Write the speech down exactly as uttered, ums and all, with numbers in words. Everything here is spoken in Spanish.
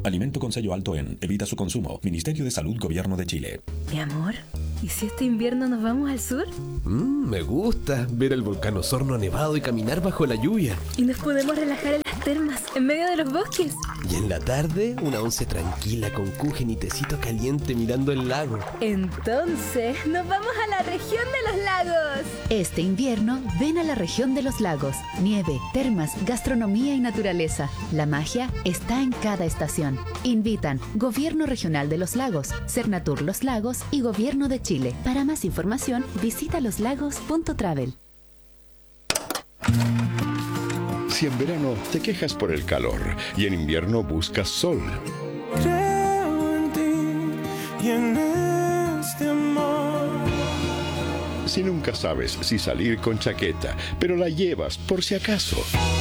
Alimento con sello alto en. Evita su consumo. Ministerio de Salud, Gobierno de Chile. Mi amor, ¿y si este invierno nos vamos al sur? Mmm, me gusta ver el volcán Osorno nevado y caminar bajo la lluvia. Y nos podemos relajar en las termas, en medio de los bosques. Y en la tarde, una once tranquila con kuchen y tecito caliente mirando el lago. Entonces, nos vamos a la región de los lagos. Este invierno, ven a la región de los lagos. Nieve, termas, gastronomía y naturaleza. La magia está en cada estación. Invitan Gobierno Regional de los Lagos, Cernatur Los Lagos y Gobierno de Chile. Para más información, visita loslagos punto travel. Si en verano te quejas por el calor y en invierno buscas sol. Creo en ti y en este amor. Si nunca sabes si salir con chaqueta, pero la llevas por si acaso.